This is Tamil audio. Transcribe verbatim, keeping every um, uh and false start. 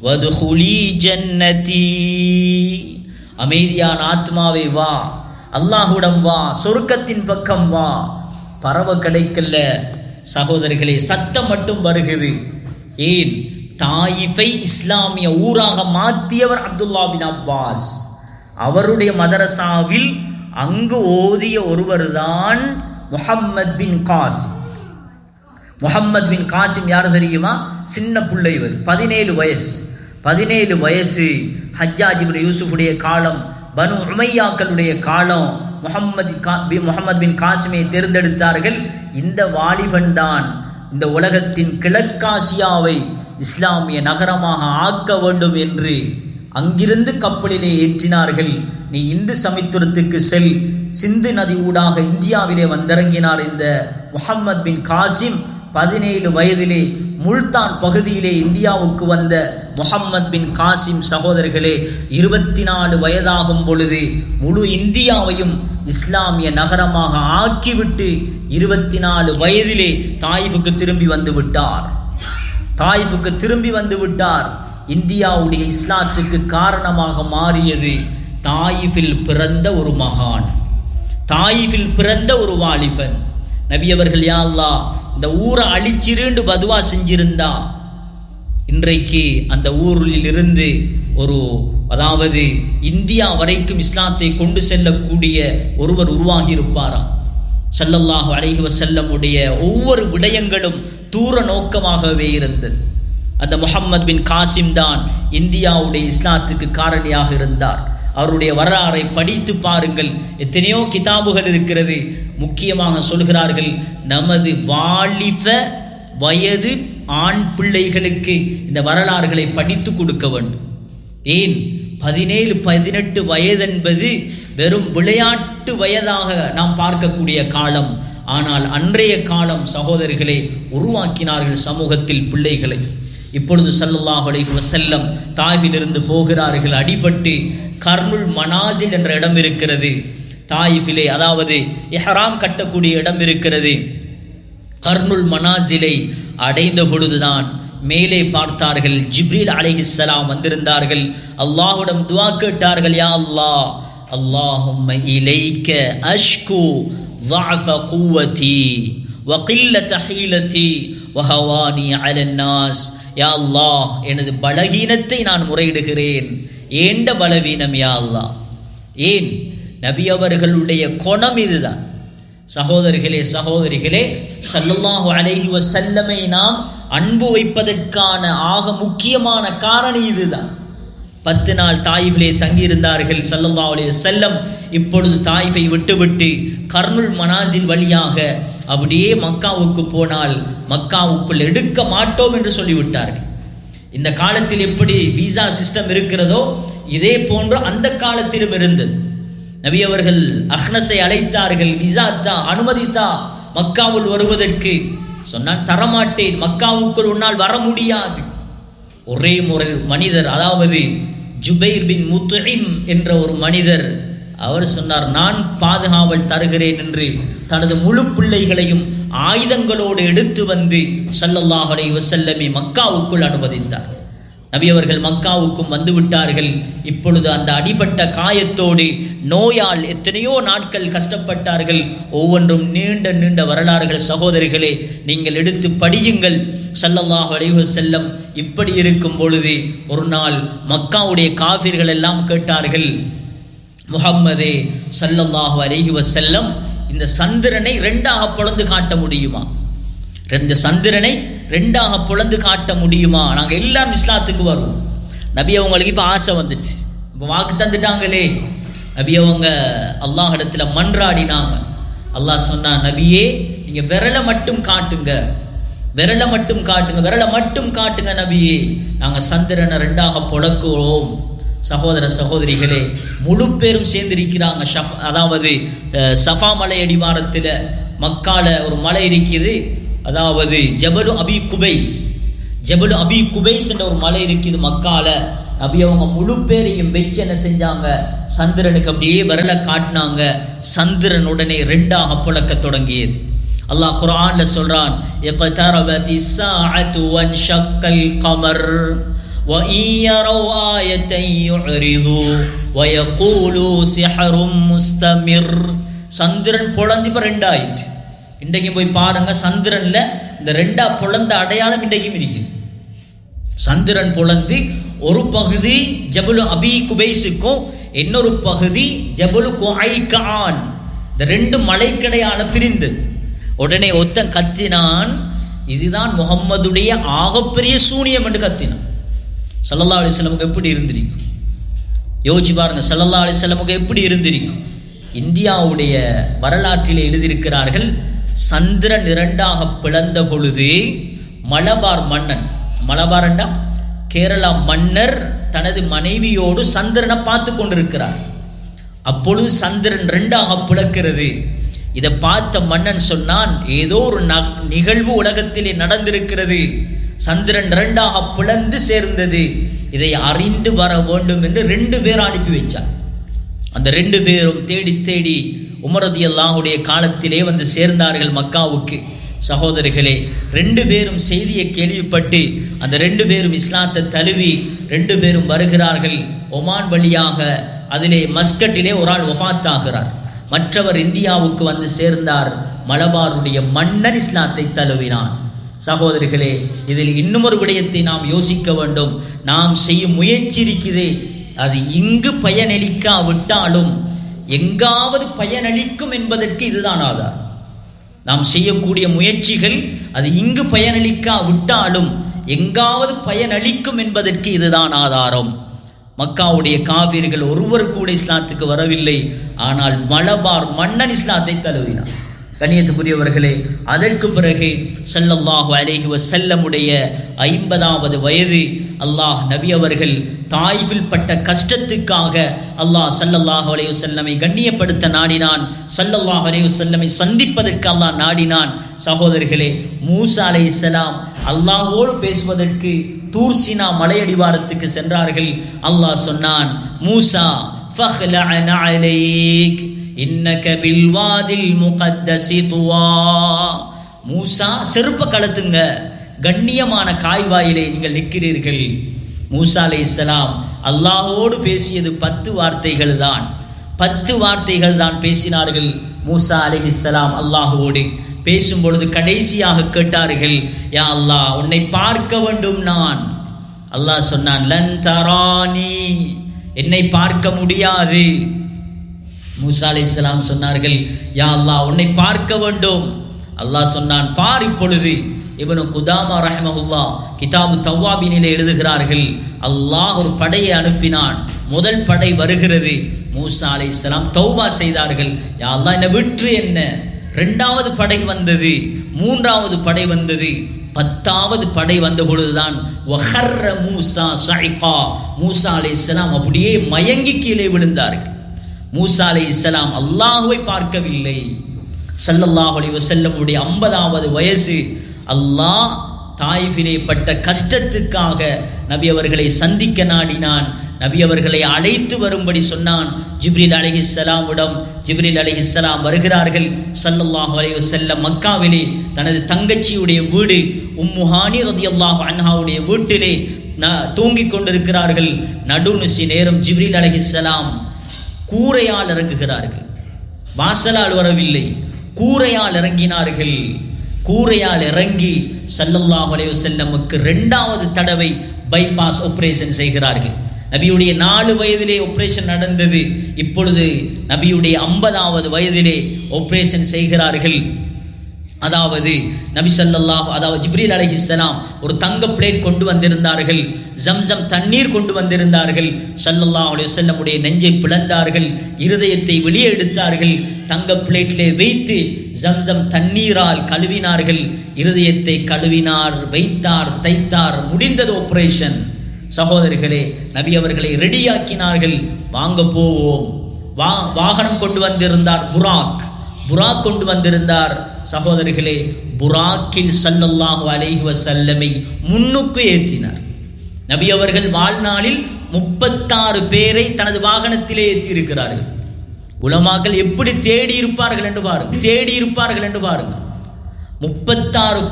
வதுகுலி ஜன்னதி, அமைதியான ஆத்மாவே வா, அல்லாஹ்விடம் வா, சொர்க்கத்தின் பக்கம் வா. பறவை கிடைக்கல சகோதரர்களே, சத்தம் மட்டும் வருகிறது. ஏன்? தாயிஃபை இஸ்லாமிய ஊராக மாற்றியவர் அப்துல்லா பின் அப்பாஸ். அவருடைய மதரசாவில் அங்கு ஓதிய ஒருவர் தான் முஹம்மத் பின் காசிம். முஹம்மத் பின் காசிம் யார் தெரியுமா? சின்ன பிள்ளை, இவர் பதினேழு வயசு. பதினேழு வயசு ஹஜ்ஜாஜ் இப்னு யூசுஃபுடைய காலம், பனு உமையாக்களுடைய காலம். முஹம்மது முஹம்மத் பின் காசிமை தேர்ந்தெடுத்தார்கள். இந்த வாலிபன் தான் இந்த உலகத்தின் கிழக்காசியாவை இஸ்லாமிய நகரமாக ஆக்க வேண்டும் என்று அங்கிருந்து கப்பலிலே ஏற்றினார்கள். நீ இந்து சமுத்திரத்துக்கு செல். சிந்து நதி ஊடாக இந்தியாவிலே வந்திறங்கினார் இந்த முஹம்மத் பின் காசிம். பதினேழு வயதிலே முல்தான் பகுதியிலே இந்தியாவுக்கு வந்த முஹம்மத் பின் காசிம் சகோதரர்களே, இருபத்தி நாலு வயதாகும் பொழுது முழு இந்தியாவையும் இஸ்லாமிய நகரமாக ஆக்கிவிட்டு இருபத்தி நாலு வயதிலே தாயிஃபுக்கு திரும்பி வந்து விட்டார். தாயிஃபுக்கு திரும்பி வந்து விட்டார். இந்தியாவுடைய இஸ்லாத்துக்கு காரணமாக மாறியது தாயிஃபில் பிறந்த ஒரு மகான், தாயிஃபில் பிறந்த ஒரு வாலிபன். நபி அவர்கள், யா அல்லாஹ் இந்த ஊரை அழிச்சிருண்டு பதுவா செஞ்சிருந்தா இன்றைக்கு அந்த ஊரில் இருந்து ஒரு, அதாவது இந்தியா வரைக்கும் இஸ்லாத்தை கொண்டு செல்லக்கூடிய ஒருவர் உருவாகி இருப்பாராம். ஸல்லல்லாஹு அலைஹி வஸல்லம் உடைய ஒவ்வொரு விடயங்களும் தூர நோக்கமாகவே இருந்தது. அந்த முஹம்மத் பின் காசிம் தான் இந்தியாவுடைய இஸ்லாத்துக்கு காரணியாக இருந்தார். அவருடைய வரலாறை படித்து பாருங்கள், எத்தனையோ கிதாபுகள் இருக்கிறது. முக்கியமாக சொல்கிறார்கள், நமது வாலிப வயது ஆண் பிள்ளைகளுக்கு இந்த வரலாறுகளை படித்து கொடுக்க வேண்டும். ஏன்? பதினேழு பதினெட்டு வயது என்பது வெறும் விளையாட்டு வயதாக நாம் பார்க்கக்கூடிய காலம். ஆனால் அன்றைய காலம் சகோதரர்களை உருவாக்கினார்கள் சமூகத்தில் பிள்ளைகளை. இப்பொழுது ஸல்லல்லாஹு அலைஹி வஸல்லம் தாயிஃபிலிருந்து போகிறார்கள். அடிபட்டு கர்னுல் மனாசில் என்ற இடம் இருக்கிறது தாயிஃபிலே, அதாவது இஹ்ராம் கட்டக்கூடிய இடம் இருக்கிறது. கர்னுல் மனாசிலை அடைந்த பொழுதுதான் மேலே பார்த்தார்கள், ஜிப்ரீல் அலைஹிஸ்ஸலாம் வந்திருந்தார்கள். அல்லாஹ்விடம் துஆ கேட்டார்கள், யா அல்லாஹ், அல்லாஹும்ம இலைக்க அஷ்கு ضعف قوتي وقلة حيلتي وهواني على الناس. யா அல்லாஹ், எனது பலவீனத்தை நான் முறையிடுகிறேன். ஏண்ட பலவீனம் யா அல்லாஹ். ஏன்? நபி அவர்களுடைய குணம் இதுதான். சகோதரிகளே சகோதரிகளே, ஸல்லல்லாஹு அலைஹி வஸல்லமை நாம் அன்பு வைப்பதற்கான ஆக முக்கியமான காரணம் இதுதான். பத்து நாள் தாயிஃபிலே தங்கியிருந்தார்கள் ஸல்லல்லாஹு அலைஹி வஸல்லம். இப்பொழுது தாயிஃபை விட்டுவிட்டு கர்னுல் மனாசில் வழியாக அப்படியே மக்காவுக்கு போனால் மக்காவுக்குள் எடுக்க மாட்டோம் என்று சொல்லிவிட்டார்கள். இந்த காலத்தில் எப்படி விசா சிஸ்டம் இருக்கிறதோ இதே போன்று அந்த காலத்திலும் இருந்தது. நபி அவர்கள் அஹ்னஸை அழைத்தார்கள், விசா தா, அனுமதித்தா மக்காவுள் வருவதற்கு. சொன்னான், தரமாட்டேன், மக்காவுக்குள் உன்னால் வர முடியாது. ஒரே முறை மனிதர், அதாவது ஜுபைர் பின் முத்இம் என்ற ஒரு மனிதர், அவர் சொன்னார், நான் பாதுகாவல் தருகிறேன் என்று தனது முழு பிள்ளைகளையும் ஆயுதங்களோடு எடுத்து வந்து ஸல்லல்லாஹு அலைஹி வஸல்லமை மக்காவுக்குள் அனுமதித்தார். நபி அவர்கள் மக்காவுக்கும் வந்து விட்டார்கள். இப்பொழுது அந்த அடிபட்ட காயத்தோடு நோயால் எத்தனையோ நாட்கள் கஷ்டப்பட்டார்கள். ஒவ்வொன்றும் நீண்ட நீண்ட வரலாறுகள் சகோதரிகளே, நீங்கள் எடுத்து படியுங்கள். ஸல்லல்லாஹு அலைஹி வஸல்லம் இப்படி இருக்கும் பொழுது ஒரு நாள் மக்காவுடைய காஃபிர்கள் எல்லாம் கேட்டார்கள், முஹம்மதே ஸல்லல்லாஹு அலைஹி வஸல்லம், இந்த சந்திரனை ரெண்டாக பொளந்து காட்ட முடியுமா? ரெண்டு சந்திரனை ரெண்டாக பொளந்து காட்ட முடியுமா? நாங்கள் எல்லாரும் இஸ்லாத்துக்கு வருவோம். நபி அவங்களுக்கு இப்போ ஆசை வந்துட்டு, இப்போ வாக்கு தந்துட்டாங்களே. நபி அவங்க அல்லாஹ் இடத்துல மன்றாடினாங்க. அல்லாஹ் சொன்னா, நபியே நீங்க விரலை மட்டும் காட்டுங்க, விரலை மட்டும் காட்டுங்க, விரலை மட்டும் காட்டுங்க நபியே, நாங்கள் சந்திரனை ரெண்டாக பொளக்குவோம். சகோதர சகோதரிகளே, முழு பேரும் சேர்ந்திருக்கிறாங்க. அதாவது சஃபா மலை அடிவாரத்தில் மக்கால ஒரு மலை இருக்குது, அதாவது ஜபலு அபி குபைஸ், ஜபலு அபி குபைஸ் என்ற ஒரு மலை இருக்குது மக்கால. நபி அவங்க முழு பேரையும் வச்சு என்ன செஞ்சாங்க, சந்திரனுக்கு அப்படியே விரலை காட்டினாங்க. சந்திரன் உடனே ரெண்டாக புழக்க தொடங்கியது. அல்லாஹ் குர்ஆன்ல சொல்றான், இக்தரபத்தி ஸாஅத்து வன்ஷக்கல் கமர் وَإِنْ يَرَوْا آيَةً يُعْرِضُوا وَيَقُولُوا سِحْرٌ مُسْتَمِرٌ. சந்திரன் பொளந்து இப்ப ரெண்டாயிட்டு. இன்றைக்கும் போய் பாருங்க, சந்திரன்ல இந்த ரெண்டா பொளந்த அடையாளம் இன்றைக்கும் இருக்கு. சந்திரன் பொளந்து ஒரு பகுதி ஜபலு அபி குபைஸுக்கும் இன்னொரு பகுதி ஜபலு குஐகான், இந்த ரெண்டு மலைக்கடையால பிரிந்து. உடனே ஒத்தன் கத்தினான், இதுதான் முகம்மதுடைய ஆகப்பெரிய சூனியம் என்று கத்தினான். ஸல்லல்லாஹு அலைஹி வஸல்லம் எப்படி இருந்திருக்கும் யோசிச்சு பாருங்க. ஸல்லல்லாஹு அலைஹி வஸல்லம் எப்படி இருந்திருக்கும். இந்தியாவுடைய வரலாற்றிலே எழுதியிருக்கிறார்கள், சந்திரன் இரண்டாக பிளந்த பொழுது மலபார் மன்னன், மலபார் என்றா கேரளா மன்னர் தனது மனைவியோடு சந்திரனை பார்த்து கொண்டிருக்கிறார். அப்பொழுது சந்திரன் ரெண்டாக பிளக்கிறது. இதை பார்த்த மன்னன் சொன்னான், ஏதோ ஒரு நிகழ்வு உலகத்திலே நடந்திருக்கிறது, சந்திரன் இரண்டாக பிளந்து சேர்ந்தது, இதை அறிந்து வர வேண்டும் என்று ரெண்டு பேர் அனுப்பி வச்சார். அந்த ரெண்டு பேரும் தேடி தேடி உமர் ரலியல்லாஹுடைய காலத்திலே வந்து சேர்ந்தார்கள் மக்காவுக்கு. சகோதரிகளே, ரெண்டு பேரும் செய்தியை கேள்விப்பட்டு அந்த ரெண்டு பேரும் இஸ்லாத்தை தழுவி ரெண்டு பேரும் வருகிறார்கள் ஒமான் வழியாக. அதிலே மஸ்கட்டிலே ஒரு ஆள் வஃபாத் ஆகிறார், மற்றவர் இந்தியாவுக்கு வந்து சேர்ந்தார். மலபாருடைய மன்னன் இஸ்லாத்தை தழுவினான். சகோதரிகளே, இதில் இன்னும் ஒரு விடயத்தை நாம் யோசிக்க வேண்டும். நாம் செய்யும் முயற்சி இருக்குது, அது இங்கு பயனளிக்காவிட்டாலும் எங்காவது பயனளிக்கும் என்பதற்கு இதுதான் ஆதாரம். நாம் செய்யக்கூடிய முயற்சிகள் அது இங்கு பயனளிக்காவிட்டாலும் எங்காவது பயனளிக்கும் என்பதற்கு இதுதான் ஆதாரம். மக்காவுடைய காபீர்கள் ஒருவர் கூட இஸ்லாத்துக்கு வரவில்லை, ஆனால் மலபார் மன்னன் இஸ்லாத்தை தழுவினார். கண்ணியத்துக்குரியவர்களே, அதற்கு பிறகு ஸல்லல்லாஹு அலைஹி வஸல்லமுடைய ஐம்பதாவது வயது அல்லாஹ் நபி அவர்கள் தாயிஃபில் பட்ட கஷ்டத்துக்காக அல்லாஹ் ஸல்லல்லாஹு அலைஹி வஸல்லமை கண்ணியப்படுத்த நாடினான். ஸல்லல்லாஹு அலைஹி வஸல்லமை சந்திப்பதற்கு அல்லாஹ் நாடினான். சகோதரர்களே, மூசா அலைஹிஸ்ஸலாம் அல்லாஹ்வோடு பேசுவதற்கு தூர் சீனா மலையடிவாரத்துக்கு சென்றார்கள். அல்லாஹ் சொன்னான், மூசா ஃபக்லஅ அலைக் இன்னக பில்வாதில் முகத்தஸி துவா. மூசா, செருப்ப கலத்துங்க, கண்ணியமான காய்வாயிலே நீங்கள் நிற்கிறீர்கள். மூசா அலைஹிஸ்ஸலாம் அல்லாஹ்வோடு பேசியது பத்து வார்த்தைகள் தான், பத்து வார்த்தைகள் தான் பேசினார்கள். மூசா அலைஹிஸ்ஸலாம் அல்லாஹ்வோடு பேசும் பொழுது கடைசியாக கேட்டார்கள், யா அல்லாஹ், உன்னை பார்க்க வேண்டும் நான். அல்லாஹ் சொன்னான், லன் தரானி, என்னை பார்க்க முடியாது. மூசா அலைஹிஸ்ஸலாம் சொன்னார்கள், யா அல்லாஹ், உன்னை பார்க்க வேண்டும். அல்லாஹ் சொன்னான், பார் இப்பொழுது. இப்னு குதாமா ரஹ்மஹுல்லாஹ் கிதாபு தவ்வாபினிலே எழுதுகிறார்கள், அல்லாஹ் ஒரு படையை அனுப்பினான். முதல் படை வருகிறது. மூசா அலைஹிஸ்ஸலாம் தௌபா செய்தார்கள், யா அல்லாஹ், என்னை விற்று என்ன. இரண்டாவது படை வந்தது, மூன்றாவது படை வந்தது, பத்தாவது படை வந்த பொழுதுதான் வஹர்ர மூசா ஸைகா, மூசா அலைஹிஸ்ஸலாம் அப்படியே மயங்கி கீழே விழுந்தார்கள். மூசா அலைஹிஸ்ஸலாம் அல்லாஹ்வை பார்க்கவில்லை. ஸல்லல்லாஹு அலைஹி வஸல்லம் உடைய ஐம்பதாவது வயசு. அல்லாஹ் தாயிஃபிலே பட்ட கஷ்டத்துக்காக நபி அவர்களை சந்திக்க நாடினான். நபி அவர்களை அழைத்து வரும்படி சொன்னான். ஜிப்ரீல் அலைஹிஸ்ஸலாமிடம் ஜிப்ரீல் அலைஹிஸ்ஸலாம் வருகிறார்கள். ஸல்லல்லாஹு அலைஹி வஸல்லம் மக்காவிலே தனது தங்கச்சியுடைய வீடு உம்மு ஹானி ரலியல்லாஹு அன்ஹாவுடைய வீட்டிலே தூங்கிக் கொண்டிருக்கிறார்கள். நடுநிசி நேரம் ஜிப்ரீல் அலைஹிஸ்ஸலாம் கூரையால் இறங்குகிறார்கள். வாசலால் வரவில்லை, கூரையால் இறங்கினார்கள். கூரையால் இறங்கி ஸல்லல்லாஹு அலைஹி வஸல்லமுக்கு இரண்டாவது தடவை பைபாஸ் ஆபரேஷன் செய்கிறார்கள். நபியுடைய நாலு வயதிலே ஆபரேஷன் நடந்தது. இப்பொழுது நபியுடைய ஐம்பதாவது வயதிலே ஆபரேஷன் செய்கிறார்கள். அதாவது நபி ஸல்லல்லாஹு அதாவது ஜிப்ரீல் அலைஹிஸ்ஸலாம் ஒரு தங்க பிளேட் கொண்டு வந்திருந்தார்கள், ஜம்சம் தண்ணீர் கொண்டு வந்திருந்தார்கள். ஸல்லல்லாஹு அலைஹி வஸல்லம் உடைய நெஞ்சை பிளந்தார்கள், இருதயத்தை வெளியே எடுத்தார்கள், தங்க பிளேட்டிலே வைத்து ஜம்சம் தண்ணீரால் கழுவினார்கள். இருதயத்தை கழுவினார், வைத்தார், தைத்தார். முடிந்தது ஆபரேஷன். சகோதரிகளே, நபி அவர்களை ரெடியாக்கினார்கள். வாங்க போவோம். வா வாகனம் கொண்டு வந்திருந்தார், புராக் புராக் கொண்டு வந்திருந்தார். சகோதரிகளே, புராக்கில் ஸல்லல்லாஹு அலைஹி வஸல்லமை முன்னுக்கு ஏற்றினார். நபி அவர்கள் வாழ்நாளில் முப்பத்தாறு பேரை தனது வாகனத்திலே ஏற்றி இருக்கிறார்கள். உலமாக்கள் எப்படி தேடி இருப்பார்கள் என்று பாருங்கள், தேடி இருப்பார்கள் என்று பாருங்கள். முப்பத்தாறு